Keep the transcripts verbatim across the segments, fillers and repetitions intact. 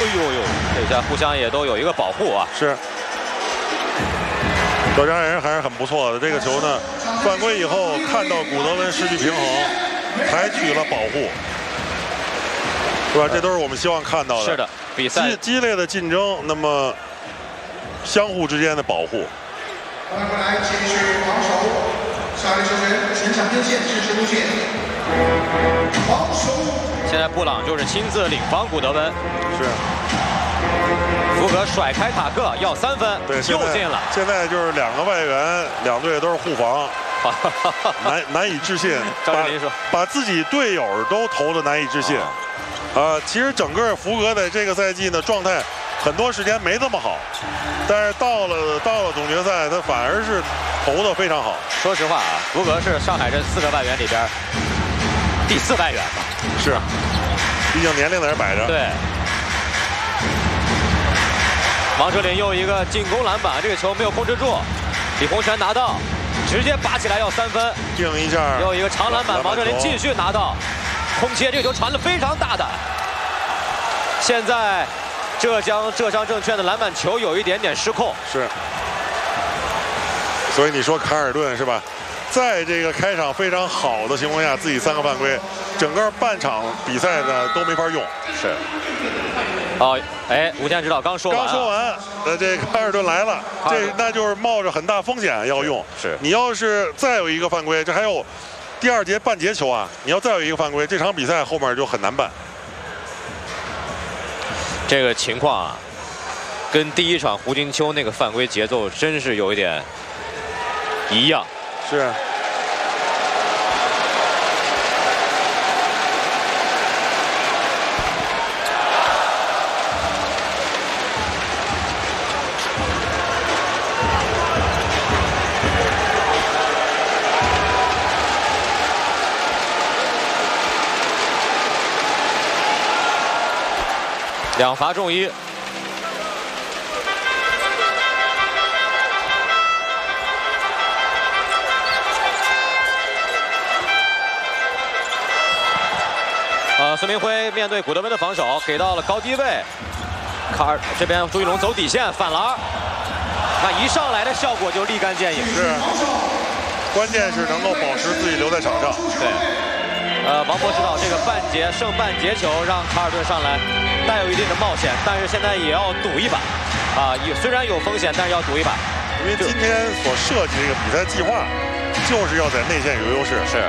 呦呦，这下互相也都有一个保护啊。 是。德章人还是很不错的。这个球呢，犯规以后看到古德温失去平衡，采取了保护，是吧？这都是我们希望看到的。 是的，比赛激激烈的竞争，那么相互之间的保护。 换过来继续防守，下一个球员全场边线支持路线，防守。 现在布朗就是亲自领防古德温。 是。 福格甩开塔克要三分， 对， 又进了。 现在就是两个外援，两队都是护防，难难以置信。 张镇麟说， 把自己队友都投的难以置信。啊、呃，其实整个福格在这个赛季呢状态很多时间没这么好，但是到了到了总决赛，他反而是投的非常好。 说实话啊，福格是上海这四个外援里边第四外援吧？ 是，毕竟年龄在这摆着。 对。王哲林又一个进攻篮板，这个球没有控制住，李洪权拿到，直接拔起来要三分， 定一下， 又一个长篮板，王哲林继续拿到，空切，这个球传得非常大胆。现在浙江浙商证券的篮板球有一点点失控， 是，所以你说卡尔顿是吧？在这个开场非常好的情况下，自己三个犯规，整个半场比赛呢都没法用。 是。哦，哎，吴健指导刚说完、啊， 刚说完，呃，这卡尔顿来了，这那就是冒着很大风险要用。 是， 你要是再有一个犯规，这还有第二节半节球啊，你要再有一个犯规，这场比赛后面就很难办。 这个情况啊，跟第一场胡金秋那个犯规节奏真是有一点一样。 是。 两罚中一，呃，孙明辉面对古德温的防守，给到了高低位，卡尔这边朱一龙走底线反篮，那一上来的效果就立竿见影。 是，关键是能够保持自己留在场上。 对，呃，王博指导这个半节剩半节球让卡尔顿上来。带有一定的冒险，但是现在也要赌一把，啊，也虽然有风险，但是要赌一把。 因为今天所设计这个比赛计划，就是要在内线有优势。 是。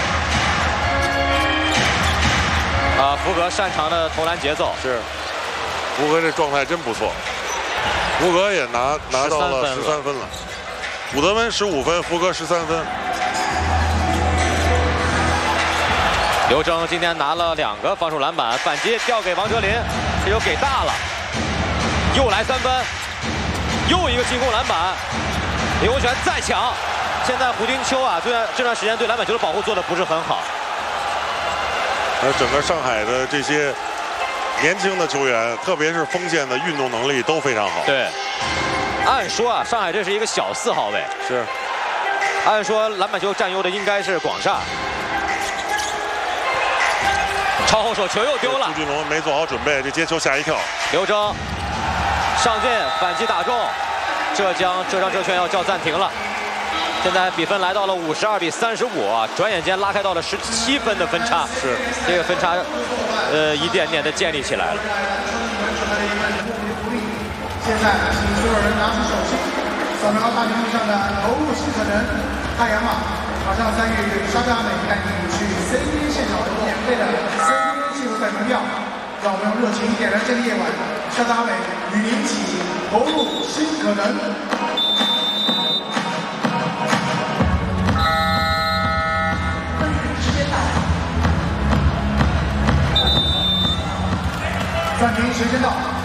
啊，福格擅长的投篮节奏。 是。福格这状态真不错，福格也拿拿到了十三分了，古德温十五分，福格十三分。 刘铮今天拿了两个防守篮板，反击调给王哲林，这球给大了，又来三分，又一个进攻篮板，李洪权再抢。现在胡金秋啊，这段这段时间对篮板球的保护做的不是很好。 而整个上海的这些年轻的球员，特别是锋线的运动能力都非常好。 对，按说啊，上海这是一个小四号位， 是， 按说篮板球占优的应该是广厦。超后手球又丢了， 朱俊龙没做好准备，这接球吓一跳。 刘铮上进反击打中，浙江浙江浙券要叫暂停了。现在比分来到了五十二比三十五啊，转眼间拉开到了十七分的分差。 是这个分差，呃，一点点的建立起来了。 现在请所有人拿起手机，扫描大屏幕上的投入新可能太阳马，马上参与沙特阿美带你去 C B A 现场免费的 C B A 季后赛门票，让我们用热情点燃这个夜晚，沙特阿美与您一起投入新可能。暂停时间到。